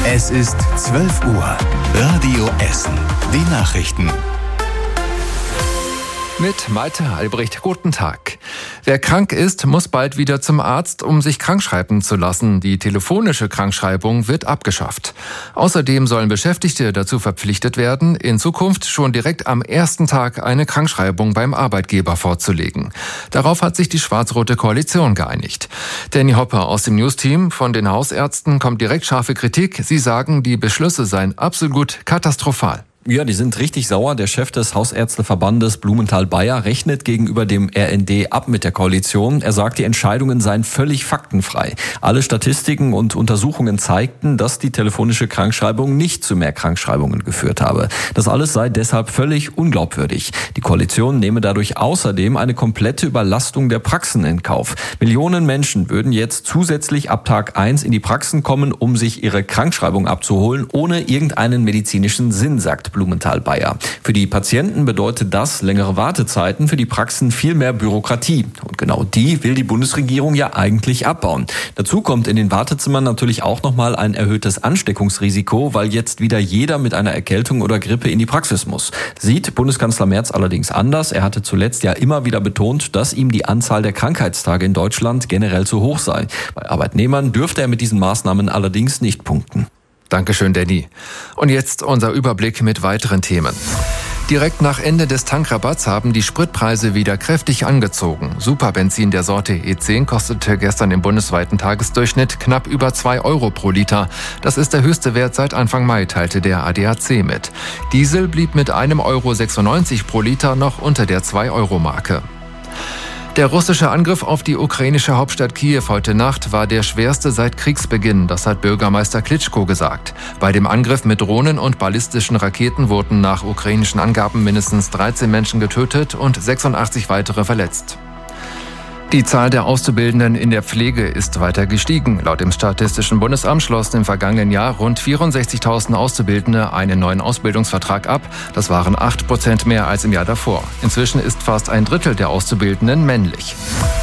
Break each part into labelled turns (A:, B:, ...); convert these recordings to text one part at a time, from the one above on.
A: Es ist 12 Uhr. Radio Essen. Die Nachrichten.
B: Mit Malte Albrecht, guten Tag. Wer krank ist, muss bald wieder zum Arzt, um sich krankschreiben zu lassen. Die telefonische Krankschreibung wird abgeschafft. Außerdem sollen Beschäftigte dazu verpflichtet werden, in Zukunft schon direkt am ersten Tag eine Krankschreibung beim Arbeitgeber vorzulegen. Darauf hat sich die schwarz-rote Koalition geeinigt. Danny Hopper aus dem News-Team von den Hausärzten kommt direkt scharfe Kritik. Sie sagen, die Beschlüsse seien absolut katastrophal.
C: Ja, die sind richtig sauer. Der Chef des Hausärzteverbandes Blumenthal-Bayer rechnet gegenüber dem RND ab mit der Koalition. Er sagt, die Entscheidungen seien völlig faktenfrei. Alle Statistiken und Untersuchungen zeigten, dass die telefonische Krankschreibung nicht zu mehr Krankschreibungen geführt habe. Das alles sei deshalb völlig unglaubwürdig. Die Koalition nehme dadurch außerdem eine komplette Überlastung der Praxen in Kauf. Millionen Menschen würden jetzt zusätzlich ab Tag 1 in die Praxen kommen, um sich ihre Krankschreibung abzuholen, ohne irgendeinen medizinischen Sinn, sagt Blumenthal-Bayer. Für die Patienten bedeutet das längere Wartezeiten, für die Praxen viel mehr Bürokratie. Und genau die will die Bundesregierung ja eigentlich abbauen. Dazu kommt in den Wartezimmern natürlich auch nochmal ein erhöhtes Ansteckungsrisiko, weil jetzt wieder jeder mit einer Erkältung oder Grippe in die Praxis muss. Sieht Bundeskanzler Merz allerdings anders. Er hatte zuletzt ja immer wieder betont, dass ihm die Anzahl der Krankheitstage in Deutschland generell zu hoch sei. Bei Arbeitnehmern dürfte er mit diesen Maßnahmen allerdings nicht punkten.
B: Dankeschön, Danny. Und jetzt unser Überblick mit weiteren Themen. Direkt nach Ende des Tankrabatts haben die Spritpreise wieder kräftig angezogen. Superbenzin der Sorte E10 kostete gestern im bundesweiten Tagesdurchschnitt knapp über 2 Euro pro Liter. Das ist der höchste Wert seit Anfang Mai, teilte der ADAC mit. Diesel blieb mit 1,96 Euro pro Liter noch unter der 2-Euro-Marke. Der russische Angriff auf die ukrainische Hauptstadt Kiew heute Nacht war der schwerste seit Kriegsbeginn, das hat Bürgermeister Klitschko gesagt. Bei dem Angriff mit Drohnen und ballistischen Raketen wurden nach ukrainischen Angaben mindestens 13 Menschen getötet und 86 weitere verletzt. Die Zahl der Auszubildenden in der Pflege ist weiter gestiegen. Laut dem Statistischen Bundesamt schlossen im vergangenen Jahr rund 64.000 Auszubildende einen neuen Ausbildungsvertrag ab. Das waren 8% mehr als im Jahr davor. Inzwischen ist fast ein Drittel der Auszubildenden männlich.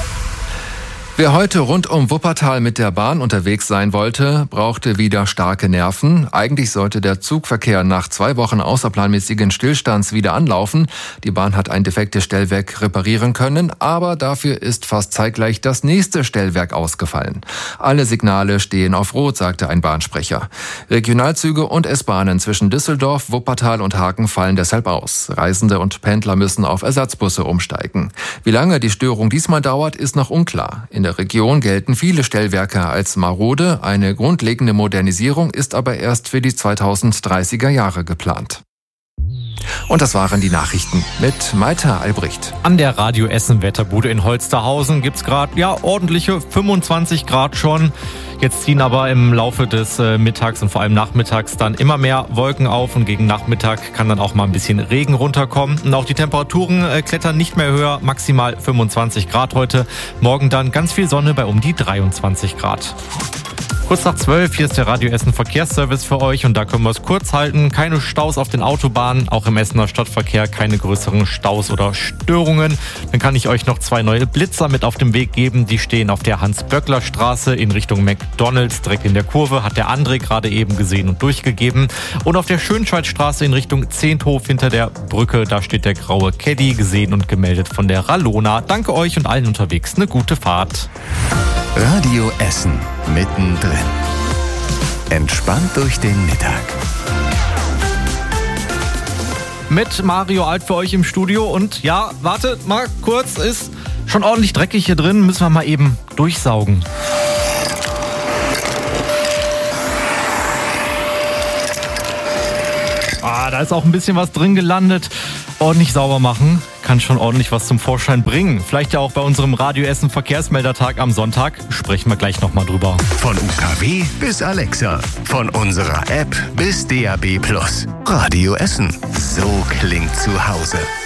B: Wer heute rund um Wuppertal mit der Bahn unterwegs sein wollte, brauchte wieder starke Nerven. Eigentlich sollte der Zugverkehr nach 2 Wochen außerplanmäßigen Stillstands wieder anlaufen. Die Bahn hat ein defektes Stellwerk reparieren können, aber dafür ist fast zeitgleich das nächste Stellwerk ausgefallen. Alle Signale stehen auf Rot, sagte ein Bahnsprecher. Regionalzüge und S-Bahnen zwischen Düsseldorf, Wuppertal und Hagen fallen deshalb aus. Reisende und Pendler müssen auf Ersatzbusse umsteigen. Wie lange die Störung diesmal dauert, ist noch unklar. In der Region gelten viele Stellwerke als marode. Eine grundlegende Modernisierung ist aber erst für die 2030er Jahre geplant. Und das waren die Nachrichten mit Malte Albrecht.
D: An der Radio Essen Wetterbude in Holsterhausen gibt's gerade ordentliche 25 Grad schon. Jetzt ziehen aber im Laufe des Mittags und vor allem nachmittags dann immer mehr Wolken auf und gegen Nachmittag kann dann auch mal ein bisschen Regen runterkommen. Und auch die Temperaturen klettern nicht mehr höher, maximal 25 Grad heute. Morgen dann ganz viel Sonne bei um die 23 Grad. Kurz nach 12, hier ist der Radio Essen Verkehrsservice für euch und da können wir es kurz halten. Keine Staus auf den Autobahnen, auch im Essener Stadtverkehr keine größeren Staus oder Störungen. Dann kann ich euch noch 2 neue Blitzer mit auf den Weg geben. Die stehen auf der Hans-Böckler-Straße in Richtung McDonald's, direkt in der Kurve, hat der André gerade eben gesehen und durchgegeben. Und auf der Schönschweidstraße in Richtung Zehnthof hinter der Brücke, da steht der graue Caddy, gesehen und gemeldet von der Rallona. Danke euch und allen unterwegs, eine gute Fahrt.
A: Radio Essen mittendrin. Entspannt durch den Mittag.
D: Mit Mario Alt für euch im Studio und ja, wartet mal kurz, ist schon ordentlich dreckig hier drin, müssen wir mal eben durchsaugen. Da ist auch ein bisschen was drin gelandet. Ordentlich sauber machen, kann schon ordentlich was zum Vorschein bringen. Vielleicht ja auch bei unserem Radio Essen Verkehrsmeldertag am Sonntag. Sprechen wir gleich nochmal drüber.
A: Von UKW bis Alexa. Von unserer App bis DAB+. Radio Essen. So klingt zu Hause.